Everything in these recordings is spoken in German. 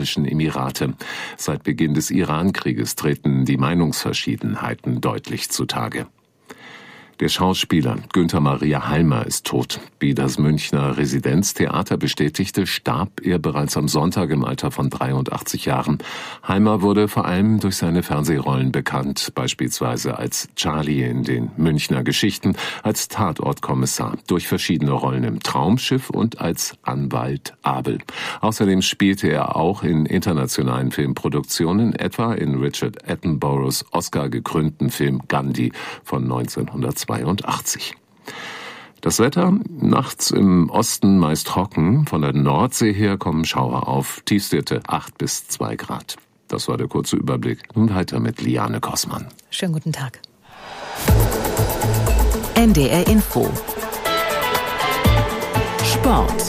Arabischen Emirate. Seit Beginn des Iran-Krieges treten die Meinungsverschiedenheiten deutlich zutage. Der Schauspieler Günther Maria Halmer ist tot. Wie das Münchner Residenztheater bestätigte, starb er bereits am Sonntag im Alter von 83 Jahren. Halmer wurde vor allem durch seine Fernsehrollen bekannt, beispielsweise als Charlie in den Münchner Geschichten, als Tatortkommissar, durch verschiedene Rollen im Traumschiff und als Anwalt Abel. Außerdem spielte er auch in internationalen Filmproduktionen, etwa in Richard Attenboroughs Oscar-gekrönten Film Gandhi von 1982. Das Wetter, nachts im Osten meist trocken, von der Nordsee her kommen Schauer auf, Tiefstwerte 8 bis 2 Grad. Das war der kurze Überblick. Nun weiter mit Liane Kossmann. Schönen guten Tag. NDR Info. Sport.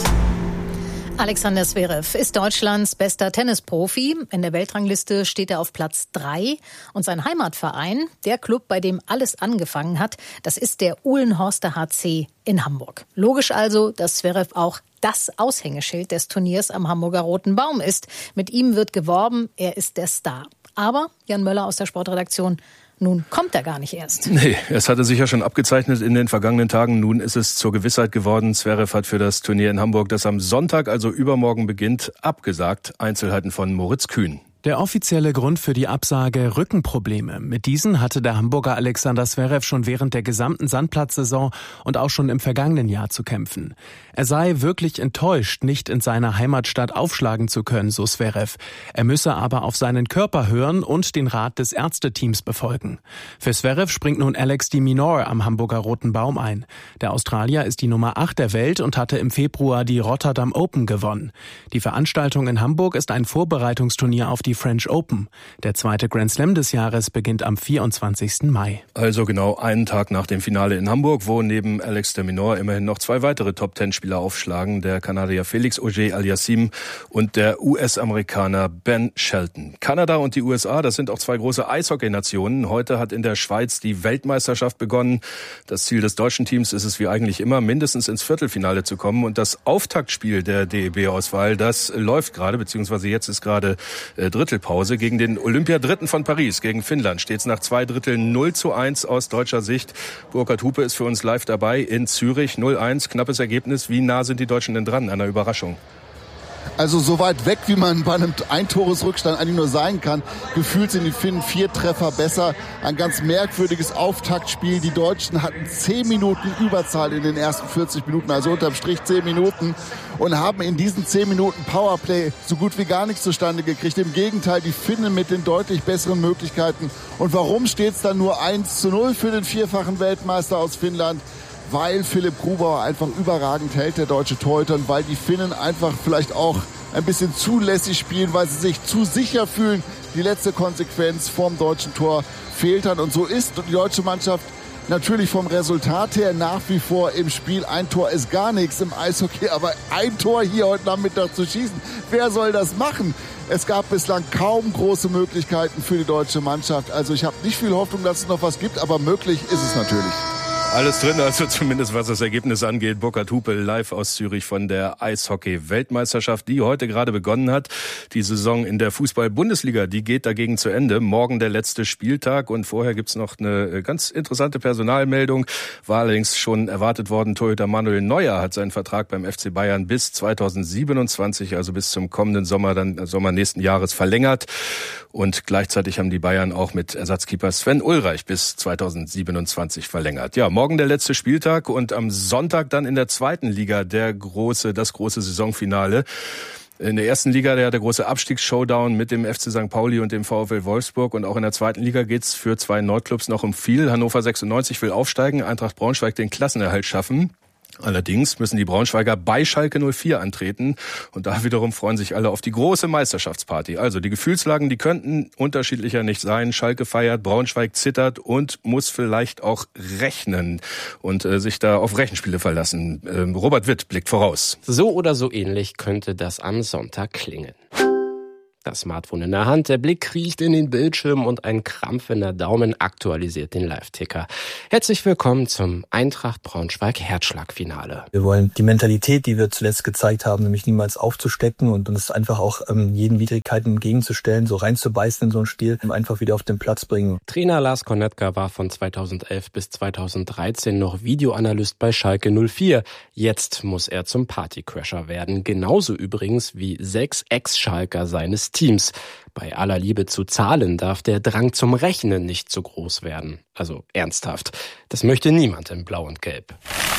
Alexander Zverev ist Deutschlands bester Tennisprofi. In der Weltrangliste steht er auf Platz 3. Und sein Heimatverein, der Club, bei dem alles angefangen hat, das ist der Uhlenhorster HC in Hamburg. Logisch also, dass Zverev auch das Aushängeschild des Turniers am Hamburger Roten Baum ist. Mit ihm wird geworben, er ist der Star. Aber Jan Möller aus der Sportredaktion: Nun kommt er gar nicht erst. Nee, es hatte sich ja schon abgezeichnet in den vergangenen Tagen. Nun ist es zur Gewissheit geworden. Zverev hat für das Turnier in Hamburg, das am Sonntag, also übermorgen beginnt, abgesagt. Einzelheiten von Moritz Kühn. Der offizielle Grund für die Absage: Rückenprobleme. Mit diesen hatte der Hamburger Alexander Zverev schon während der gesamten Sandplatzsaison und auch schon im vergangenen Jahr zu kämpfen. Er sei wirklich enttäuscht, nicht in seiner Heimatstadt aufschlagen zu können, so Zverev. Er müsse aber auf seinen Körper hören und den Rat des Ärzteteams befolgen. Für Zverev springt nun Alex de Minaur am Hamburger Roten Baum ein. Der Australier ist die Nummer 8 der Welt und hatte im Februar die Rotterdam Open gewonnen. Die Veranstaltung in Hamburg ist ein Vorbereitungsturnier auf die French Open. Der zweite Grand Slam des Jahres beginnt am 24. Mai. Also genau einen Tag nach dem Finale in Hamburg, wo neben Alex de Minaur immerhin noch 2 weitere Top-10-Spieler aufschlagen. Der Kanadier Felix Auger-Aliassime und der US-Amerikaner Ben Shelton. Kanada und die USA, das sind auch 2 große Eishockey-Nationen. Heute hat in der Schweiz die Weltmeisterschaft begonnen. Das Ziel des deutschen Teams ist es wie eigentlich immer, mindestens ins Viertelfinale zu kommen. Und das Auftaktspiel der DEB-Auswahl, das läuft gerade, beziehungsweise jetzt ist gerade Drittelpause. Gegen den Olympiadritten von Paris, gegen Finnland, steht es nach 2 Dritteln 0:1 aus deutscher Sicht. Burkhard Hupe ist für uns live dabei in Zürich. 0:1, knappes Ergebnis. Wie nah sind die Deutschen denn dran an einer Überraschung? Also so weit weg, wie man bei einem Eintoresrückstand eigentlich nur sein kann. Gefühlt sind die Finnen 4 Treffer besser. Ein ganz merkwürdiges Auftaktspiel. Die Deutschen hatten 10 Minuten Überzahl in den ersten 40 Minuten, also unterm Strich 10 Minuten. Und haben in diesen 10 Minuten Powerplay so gut wie gar nichts zustande gekriegt. Im Gegenteil, die Finnen mit den deutlich besseren Möglichkeiten. Und warum steht es dann nur 1:0 für den 4-fachen Weltmeister aus Finnland? Weil Philipp Grubauer einfach überragend hält, der deutsche Torhüter, und weil die Finnen einfach vielleicht auch ein bisschen zulässig spielen, weil sie sich zu sicher fühlen. Die letzte Konsequenz vom deutschen Tor fehlt dann, und so ist die deutsche Mannschaft natürlich vom Resultat her nach wie vor im Spiel. Ein Tor ist gar nichts im Eishockey, aber ein Tor hier heute Nachmittag zu schießen, wer soll das machen? Es gab bislang kaum große Möglichkeiten für die deutsche Mannschaft. Also ich habe nicht viel Hoffnung, dass es noch was gibt, aber möglich ist es natürlich. Alles drin, also zumindest was das Ergebnis angeht. Burkhard Hupe live aus Zürich von der Eishockey-Weltmeisterschaft, die heute gerade begonnen hat. Die Saison in der Fußball-Bundesliga, die geht dagegen zu Ende. Morgen der letzte Spieltag, und vorher gibt's noch eine ganz interessante Personalmeldung. War allerdings schon erwartet worden. Torhüter Manuel Neuer hat seinen Vertrag beim FC Bayern bis 2027, also bis zum kommenden Sommer, dann Sommer nächsten Jahres, verlängert. Und gleichzeitig haben die Bayern auch mit Ersatzkeeper Sven Ulreich bis 2027 verlängert. Ja, morgen der letzte Spieltag und am Sonntag dann in der zweiten Liga das große Saisonfinale. In der ersten Liga der große Abstiegsshowdown mit dem FC St. Pauli und dem VfL Wolfsburg. Und auch in der zweiten Liga geht's für 2 Nordclubs noch um viel. Hannover 96 will aufsteigen, Eintracht Braunschweig den Klassenerhalt schaffen. Allerdings müssen die Braunschweiger bei Schalke 04 antreten, und da wiederum freuen sich alle auf die große Meisterschaftsparty. Also die Gefühlslagen, die könnten unterschiedlicher nicht sein. Schalke feiert, Braunschweig zittert und muss vielleicht auch rechnen und sich da auf Rechenspiele verlassen. Robert Witt blickt voraus. So oder so ähnlich könnte das am Sonntag klingen. Das Smartphone in der Hand, der Blick kriecht in den Bildschirm und ein Krampf in der Daumen aktualisiert den Live-Ticker. Herzlich willkommen zum Eintracht-Braunschweig-Herzschlag-Finale. Wir wollen die Mentalität, die wir zuletzt gezeigt haben, nämlich niemals aufzustecken und uns einfach auch jeden Widrigkeiten entgegenzustellen, so reinzubeißen in so einen Stil, einfach wieder auf den Platz bringen. Trainer Lars Cornetka war von 2011 bis 2013 noch Videoanalyst bei Schalke 04. Jetzt muss er zum Partycrasher werden. Genauso übrigens wie 6 Ex-Schalker seines Teams. Bei aller Liebe zu Zahlen darf der Drang zum Rechnen nicht so groß werden. Also ernsthaft. Das möchte niemand in Blau und Gelb.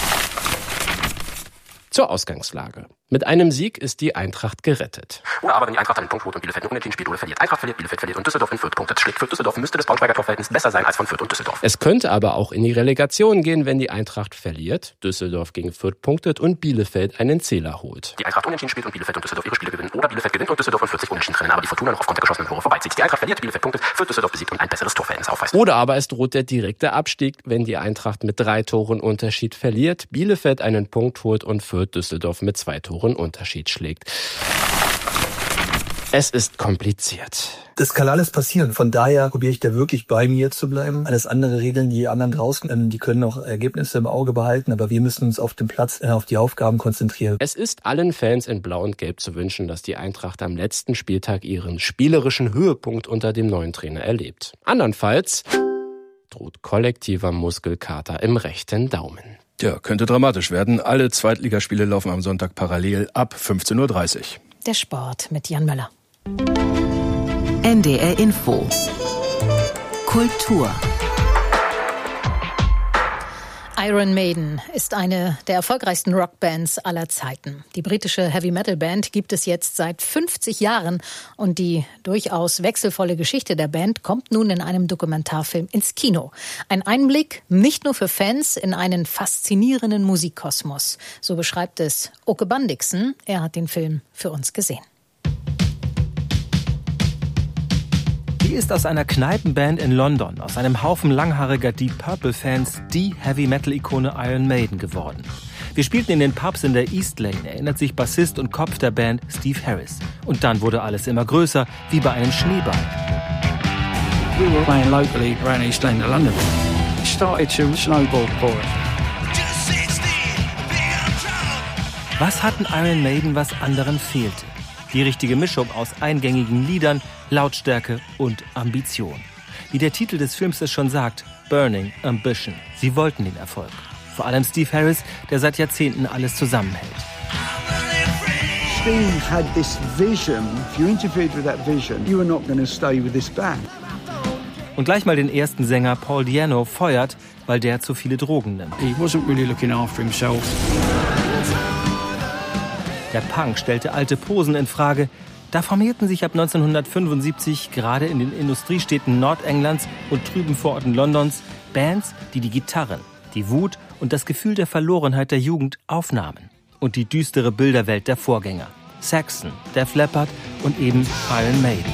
Zur Ausgangslage. Mit einem Sieg ist die Eintracht gerettet. Oder aber wenn die Eintracht einen Punkt holt und Bielefeld unentschieden spielt oder verliert. Eintracht verliert, Bielefeld verliert und Düsseldorf in Fürth punktet. Schlägt Fürth-Düsseldorf, müsste das Braunschweiger Torverhältnis besser sein als von Fürth und Düsseldorf. Es könnte aber auch in die Relegation gehen, wenn die Eintracht verliert, Düsseldorf gegen Fürth punktet und Bielefeld einen Zähler holt. Die Eintracht unentschieden spielt und Bielefeld und Düsseldorf ihre Spiele gewinnen. Oder Bielefeld gewinnt und Düsseldorf und Fürth sich unentschieden trennen. Aber die Fortuna noch aufgrund der geschossenen Tore vorbeizieht. Die Eintracht verliert, Bielefeld punktet, Fürth Düsseldorf besiegt und ein besseres Torverhältnis aufweist. Oder aber es droht der direkte Abstieg, wenn die Eintracht mit 3 Toren Unterschied verliert, Bielefeld einen Punkt holt und Fürth Düsseldorf mit 2 Toren Unterschied schlägt. Es ist kompliziert. Das kann alles passieren. Von daher probiere ich da wirklich bei mir zu bleiben. Alles andere regeln die anderen draußen. Die können auch Ergebnisse im Auge behalten, aber wir müssen uns auf dem Platz auf die Aufgaben konzentrieren. Es ist allen Fans in Blau und Gelb zu wünschen, dass die Eintracht am letzten Spieltag ihren spielerischen Höhepunkt unter dem neuen Trainer erlebt. Andernfalls droht kollektiver Muskelkater im rechten Daumen. Ja, könnte dramatisch werden. Alle Zweitligaspiele laufen am Sonntag parallel ab 15:30 Uhr. Der Sport mit Jan Möller. NDR Info. Kultur. Iron Maiden ist eine der erfolgreichsten Rockbands aller Zeiten. Die britische Heavy-Metal-Band gibt es jetzt seit 50 Jahren und die durchaus wechselvolle Geschichte der Band kommt nun in einem Dokumentarfilm ins Kino. Ein Einblick nicht nur für Fans in einen faszinierenden Musikkosmos. So beschreibt es Åke Bandixen. Er hat den Film für uns gesehen. Die ist aus einer Kneipenband in London, aus einem Haufen langhaariger Deep Purple-Fans, die Heavy-Metal-Ikone Iron Maiden geworden. Wir spielten in den Pubs in der East Lane, erinnert sich Bassist und Kopf der Band Steve Harris. Und dann wurde alles immer größer, wie bei einem Schneeball. We were playing locally around East Lane to London. It started to snowball for us. Was hatten Iron Maiden, was anderen fehlte? Die richtige Mischung aus eingängigen Liedern, Lautstärke und Ambition. Wie der Titel des Films es schon sagt, Burning Ambition. Sie wollten den Erfolg. Vor allem Steve Harris, der seit Jahrzehnten alles zusammenhält. Steve had this vision. If you interfered with that vision, you were not going to stay with this band. Und gleich mal den ersten Sänger Paul Di'Anno feuert, weil der zu viele Drogen nimmt. He wasn't really looking after himself. Der Punk stellte alte Posen in Frage. Da formierten sich ab 1975 gerade in den Industriestädten Nordenglands und trüben Vororten Londons Bands, die die Gitarren, die Wut und das Gefühl der Verlorenheit der Jugend aufnahmen. Und die düstere Bilderwelt der Vorgänger. Saxon, Def Leppard und eben Iron Maiden.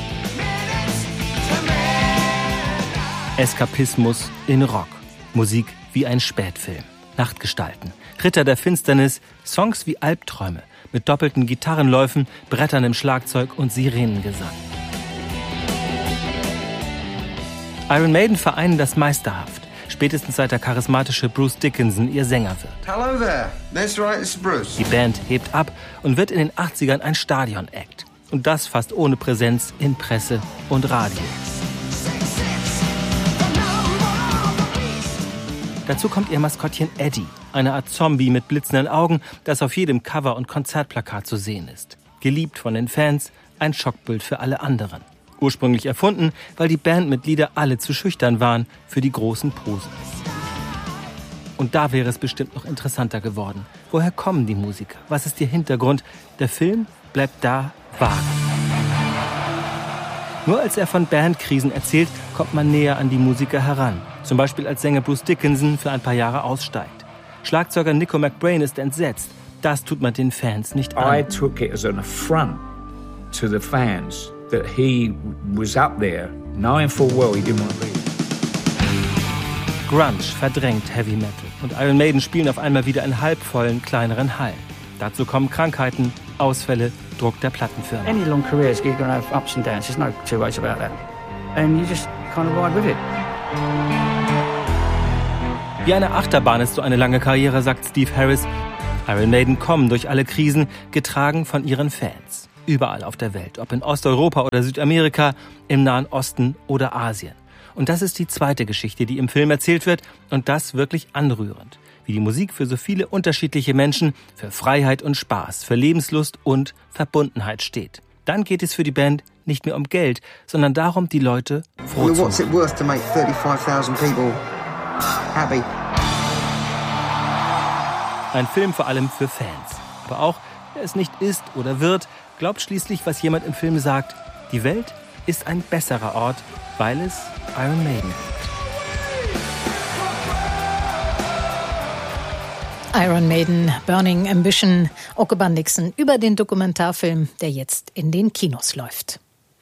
Eskapismus in Rock. Musik wie ein Spätfilm. Nachtgestalten, Ritter der Finsternis, Songs wie Albträume. Mit doppelten Gitarrenläufen, bretterndem Schlagzeug und Sirenengesang. Iron Maiden vereinen das meisterhaft, spätestens seit der charismatische Bruce Dickinson ihr Sänger wird. Hello there. That's right, it's Bruce. Die Band hebt ab und wird in den 80ern ein Stadion-Act. Und das fast ohne Präsenz in Presse und Radio. Dazu kommt ihr Maskottchen Eddie, eine Art Zombie mit blitzenden Augen, das auf jedem Cover und Konzertplakat zu sehen ist. Geliebt von den Fans, ein Schockbild für alle anderen. Ursprünglich erfunden, weil die Bandmitglieder alle zu schüchtern waren für die großen Posen. Und da wäre es bestimmt noch interessanter geworden. Woher kommen die Musiker? Was ist ihr Hintergrund? Der Film bleibt da vage. Nur als er von Bandkrisen erzählt, kommt man näher an die Musiker heran. Zum Beispiel als Sänger Bruce Dickinson für ein paar Jahre aussteigt. Schlagzeuger Nico McBrain ist entsetzt. Das tut man den Fans nicht an. I took it as an affront to the fans that he was up there, knowing full well he didn't want to be there. Grunge verdrängt Heavy Metal und Iron Maiden spielen auf einmal wieder in halbvollen, kleineren Hallen. Dazu kommen Krankheiten, Ausfälle, Nachdruck der Plattenfirma. Any long career is going to have ups and downs. There's no two ways about that. And you just kind of ride with it. Wie eine Achterbahn ist so eine lange Karriere, sagt Steve Harris. Iron Maiden kommen durch alle Krisen, getragen von ihren Fans. Überall auf der Welt, ob in Osteuropa oder Südamerika, im Nahen Osten oder Asien. Und das ist die zweite Geschichte, die im Film erzählt wird, und das wirklich anrührend. Wie die Musik für so viele unterschiedliche Menschen, für Freiheit und Spaß, für Lebenslust und Verbundenheit steht. Dann geht es für die Band nicht mehr um Geld, sondern darum, die Leute froh zu machen. What's it worth to make 35,000 people happy? Ein Film vor allem für Fans. Aber auch, wer es nicht ist oder wird, glaubt schließlich, was jemand im Film sagt. Die Welt ist ein besserer Ort, weil es Iron Maiden gibt. Iron Maiden, Burning Ambition, Åke Bendiksen über den Dokumentarfilm, der jetzt in den Kinos läuft.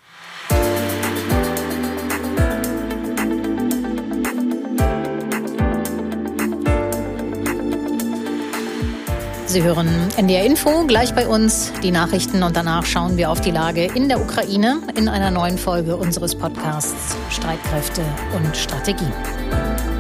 Sie hören NDR Info, gleich bei uns die Nachrichten und danach schauen wir auf die Lage in der Ukraine in einer neuen Folge unseres Podcasts Streitkräfte und Strategien.